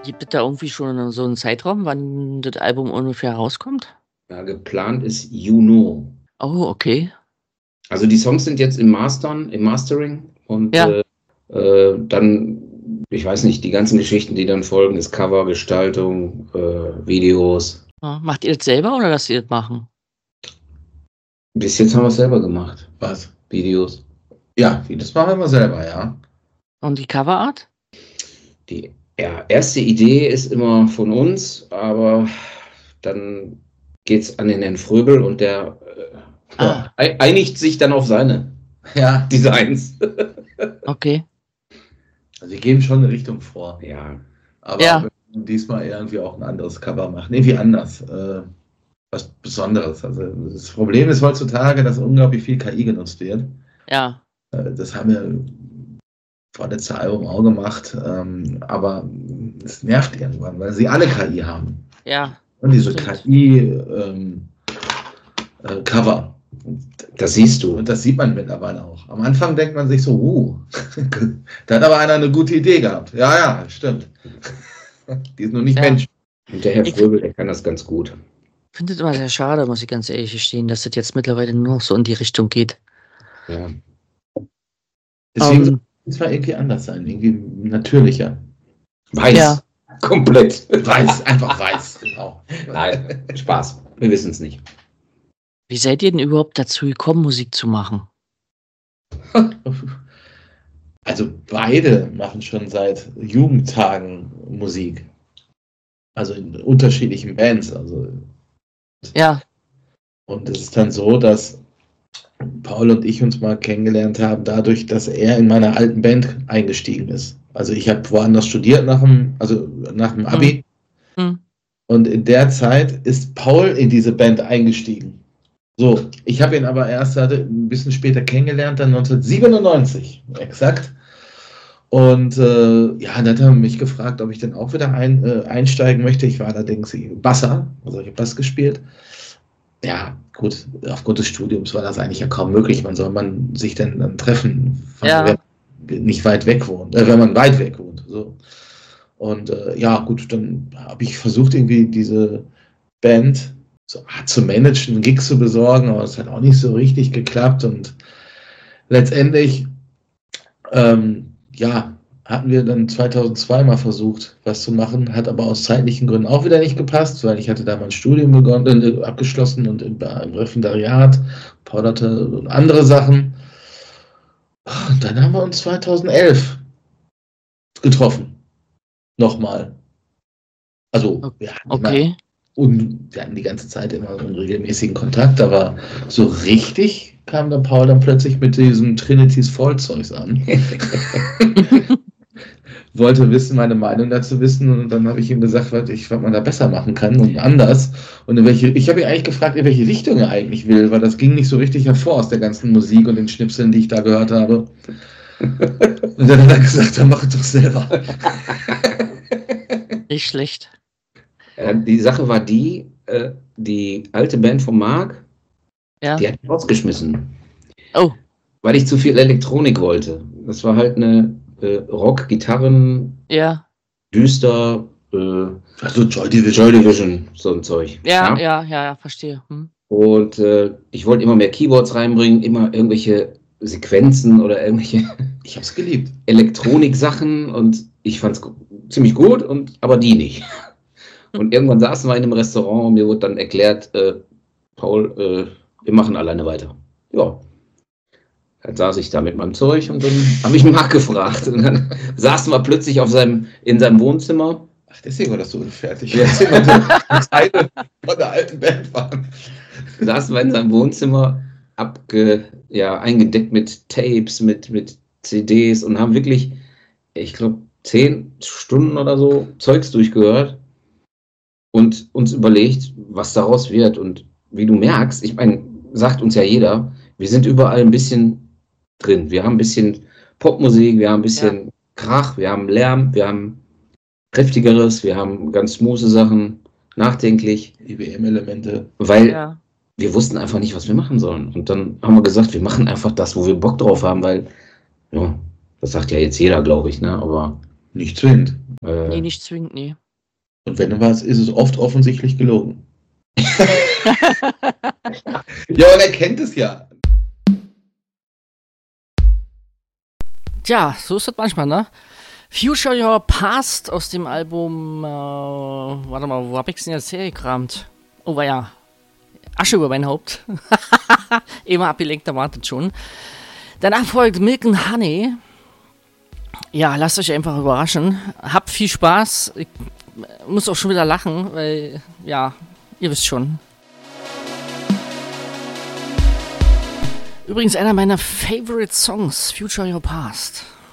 Gibt es da irgendwie schon so einen Zeitraum, wann das Album ungefähr rauskommt? Ja, geplant ist Juno. Oh, okay. Also die Songs sind jetzt im Mastering und Ja. dann, ich weiß nicht, die ganzen Geschichten, die dann folgen, ist Cover, Gestaltung, Videos. Ja. Macht ihr das selber oder lasst ihr das machen? Bis jetzt haben wir es selber gemacht. Was? Videos. Ja, das machen wir immer selber, ja. Und die Coverart? Die erste Idee ist immer von uns, aber dann geht es an den Herrn Fröbel und der einigt sich dann auf seine Designs. Okay. Also wir geben schon eine Richtung vor. Ja. Aber wir müssen diesmal irgendwie auch ein anderes Cover machen. Irgendwie anders. Was Besonderes. Also das Problem ist heutzutage, dass unglaublich viel KI genutzt wird. Ja. Das haben wir vorletzte Album auch gemacht, aber es nervt irgendwann, weil sie alle KI haben. Ja. Und diese KI-Cover. Das siehst du. Und das sieht man mittlerweile auch. Am Anfang denkt man sich so, da hat aber einer eine gute Idee gehabt. Ja, stimmt. Die ist nur nicht Mensch. Und der Herr Fröbel, der kann das ganz gut. Ich finde es immer sehr schade, muss ich ganz ehrlich gestehen, dass das jetzt mittlerweile nur noch so in die Richtung geht. Ja. Deswegen soll es mal irgendwie anders sein, irgendwie natürlicher. Weiß. Ja. Komplett. Weiß, einfach weiß. Genau. Nein, Spaß. Wir wissen es nicht. Wie seid ihr denn überhaupt dazu gekommen, Musik zu machen? Also beide machen schon seit Jugendtagen Musik. Also in unterschiedlichen Bands. Also ja. Und es ist dann so, dass Paul und ich uns mal kennengelernt haben, dadurch, dass er in meiner alten Band eingestiegen ist. Also ich habe woanders studiert nach dem Abi. Und in der Zeit ist Paul in diese Band eingestiegen. So, ich habe ihn aber erst ein bisschen später kennengelernt, dann 1997, exakt. Und dann hat er mich gefragt, ob ich dann auch wieder einsteigen möchte. Ich war allerdings Basser, also ich habe Bass gespielt. Ja, gut, aufgrund des Studiums war das eigentlich ja kaum möglich. Wann soll man sich denn dann treffen, wenn man nicht weit weg wohnt, wenn man weit weg wohnt. So. Und gut, dann habe ich versucht, irgendwie diese Band zu managen, Gigs zu besorgen, aber es hat auch nicht so richtig geklappt. Und letztendlich, hatten wir dann 2002 mal versucht, was zu machen, hat aber aus zeitlichen Gründen auch wieder nicht gepasst, weil ich hatte da mein Studium abgeschlossen und im Referendariat, Paul hatte andere Sachen. Und dann haben wir uns 2011 getroffen. Nochmal. Also, wir hatten die ganze Zeit immer einen regelmäßigen Kontakt, aber so richtig kam dann Paul dann plötzlich mit diesem Trinity's Fall-Zeugs an. Wollte meine Meinung dazu wissen, und dann habe ich ihm gesagt, was man da besser machen kann und anders. Und ich habe ihn eigentlich gefragt, in welche Richtung er eigentlich will, weil das ging nicht so richtig hervor aus der ganzen Musik und den Schnipseln, die ich da gehört habe. Und dann hat er gesagt, dann mach es doch selber. Nicht schlecht. Die Sache war die alte Band von Marc, die hat mich rausgeschmissen. Oh. Weil ich zu viel Elektronik wollte. Das war halt eine Rock, Gitarren, düster, also Joy Division, so ein Zeug. Ja, verstehe. Und ich wollte immer mehr Keyboards reinbringen, immer irgendwelche Sequenzen oder irgendwelche ich hab's geliebt. Elektronik-Sachen, und ich fand's ziemlich gut, aber die nicht. Und irgendwann saßen wir in einem Restaurant und mir wurde dann erklärt, Paul, wir machen alleine weiter. Ja. Dann saß ich da mit meinem Zeug und dann habe ich Marc gefragt. Und dann saßen wir plötzlich in seinem Wohnzimmer. Ach, deswegen war das so unfertig. Jetzt sind wir Teile von der alten Band waren. Saßen wir in seinem Wohnzimmer, eingedeckt mit Tapes, mit CDs, und haben wirklich, ich glaube, 10 Stunden oder so Zeugs durchgehört und uns überlegt, was daraus wird. Und wie du merkst, ich meine, sagt uns ja jeder, wir sind überall ein bisschen drin. Wir haben ein bisschen Popmusik, wir haben ein bisschen Krach, wir haben Lärm, wir haben kräftigeres, wir haben ganz smooth Sachen, nachdenklich. EBM-Elemente. Weil wir wussten einfach nicht, was wir machen sollen. Und dann haben wir gesagt, wir machen einfach das, wo wir Bock drauf haben, weil, das sagt ja jetzt jeder, glaube ich, ne? Aber nicht zwingend. Nee, nicht zwingend, nee. Und wenn was, ist es oft offensichtlich gelogen. Ja, und er kennt es ja. Tja, so ist das manchmal, ne? Future Your Past aus dem Album, warte mal, wo hab ich's denn jetzt hergekramt? Oh, war ja, Asche über mein Haupt. Immer abgelenkt, da wartet schon. Danach folgt Milk and Honey. Ja, lasst euch einfach überraschen. Habt viel Spaß. Ich muss auch schon wieder lachen, weil, ja, ihr wisst schon. Übrigens einer meiner Favorite Songs, Future Your Past.